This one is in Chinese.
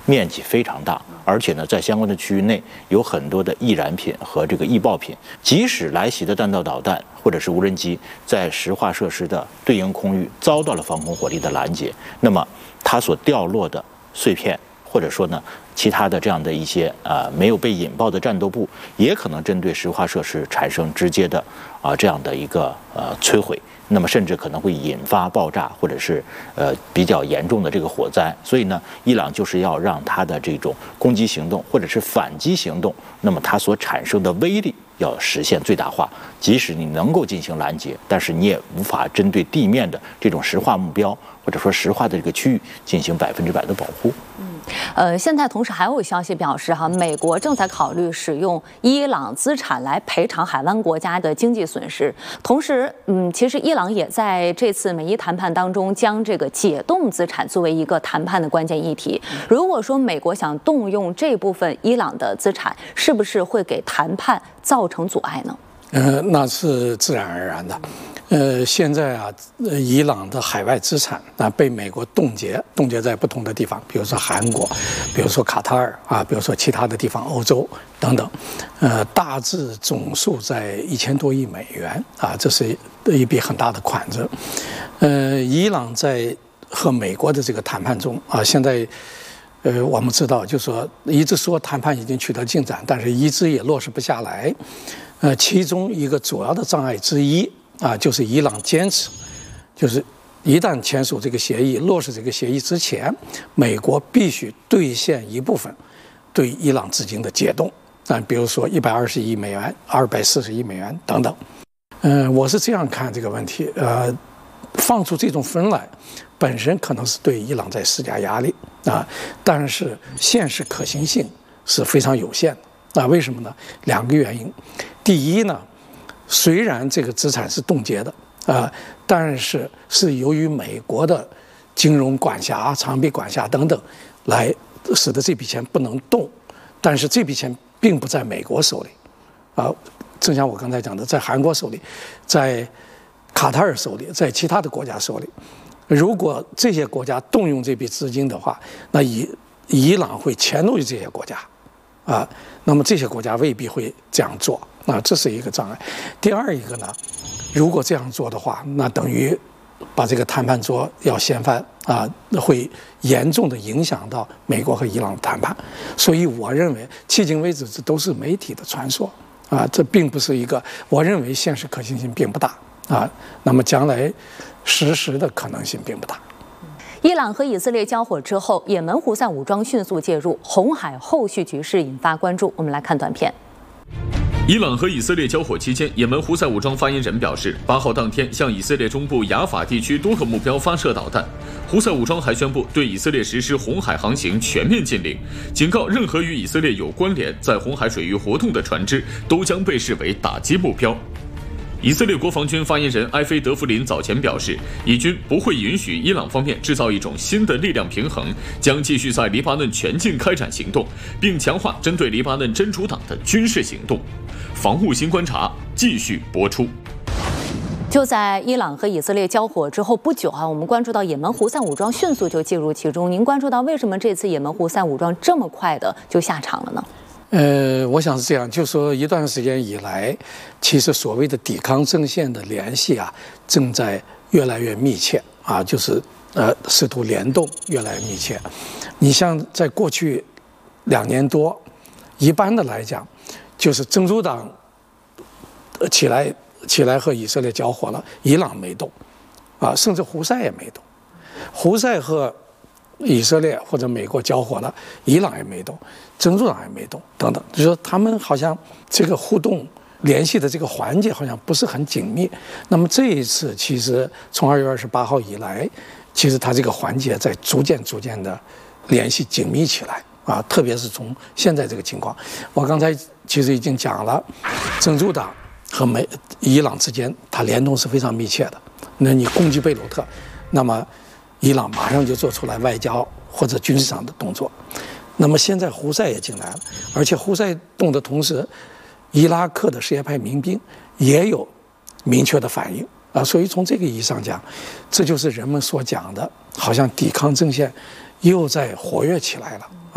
面积非常大，而且呢，在相关的区域内有很多的易燃品和这个易爆品。即使来袭的弹道导弹或者是无人机在石化设施的对应空域遭到了防空火力的拦截，那么它所掉落的碎片，或者说呢其他的这样的一些没有被引爆的战斗部，也可能针对石化设施产生直接的这样的一个摧毁。那么甚至可能会引发爆炸，或者是比较严重的这个火灾。所以呢，伊朗就是要让它的这种攻击行动或者是反击行动，那么它所产生的威力要实现最大化。即使你能够进行拦截，但是你也无法针对地面的这种石化目标或者说石化的这个区域进行100%的保护。 现在同时还有消息表示，美国正在考虑使用伊朗资产来赔偿海湾国家的经济损失。同时，其实伊朗也在这次美伊谈判当中将这个解冻资产作为一个谈判的关键议题。如果说美国想动用这部分伊朗的资产，是不是会给谈判造成阻碍呢？ 那是自然而然的。现在伊朗的海外资产被美国冻结在不同的地方，比如说韩国，比如说卡塔尔比如说其他的地方，欧洲等等，大致总数在1000多亿美元这是一笔很大的款子。伊朗在和美国的这个谈判中现在我们知道，就是说一直说谈判已经取得进展，但是一直也落实不下来。其中一个主要的障碍之一就是伊朗坚持，就是一旦签署这个协议、落实这个协议之前，美国必须兑现一部分对伊朗资金的解冻比如说120亿美元、240亿美元等等。我是这样看这个问题，放出这种分来，本身可能是对伊朗在施加压力但是现实可行性是非常有限的。为什么呢？2个原因。第一呢，虽然这个资产是冻结的但是由于美国的金融管辖、长臂管辖等等，来使得这笔钱不能动。但是这笔钱并不在美国手里正像我刚才讲的，在韩国手里，在卡塔尔手里，在其他的国家手里。如果这些国家动用这笔资金的话，那伊朗会迁怒于这些国家那么这些国家未必会这样做这是一个障碍。第二一个呢，如果这样做的话，那等于把这个谈判桌要掀翻会严重的影响到美国和伊朗的谈判。所以我认为迄今为止这都是媒体的传说这并不是一个，我认为现实可行性并不大那么将来实施的可能性并不大。 伊朗和以色列交火之后，也门胡塞武装迅速介入，红海后续局势引发关注。我们来看短片。 伊朗和以色列交火期间，也门胡塞武装发言人表示，8号当天向以色列中部雅法地区多个目标发射导弹。胡塞武装还宣布对以色列实施红海航行全面禁令，警告任何与以色列有关联在红海水域活动的船只都将被视为打击目标。以色列国防军发言人埃菲德弗林早前表示，以军不会允许伊朗方面制造一种新的力量平衡，将继续在黎巴嫩全境开展行动，并强化针对黎巴嫩真主党的军事行动。防务新观察继续播出。 就在伊朗和以色列交火之后不久我们关注到也门胡塞武装迅速就介入其中。您关注到为什么这次也门胡塞武装这么快的就下场了呢？ 我想是这样，就说一段时间以来，其实所谓的抵抗阵线的联系正在越来越密切就是试图联动越来越密切。你像在过去2年多，一般的来讲，就是真主党起来和以色列交火了，伊朗没动甚至胡塞也没动。胡塞和以色列或者美国交火了，伊朗也没动，真主党也没动，等等，就是说他们好像这个互动联系的这个环节好像不是很紧密。那么这一次，其实从2月28号以来，其实它这个环节在逐渐的联系紧密起来特别是从现在这个情况，我刚才其实已经讲了，真主党和伊朗之间它联动是非常密切的。那你攻击贝鲁特，那么伊朗马上就做出来外交或者军事上的动作。那么现在胡塞也进来了，而且胡塞动的同时，伊拉克的什叶派民兵也有明确的反应所以从这个意义上讲，这就是人们所讲的，好像抵抗阵线又在活跃起来了